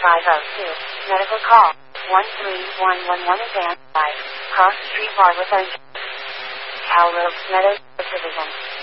502. Medical call. 13111 advance. Cross Street Bar with Orange. Owl Meadows Division.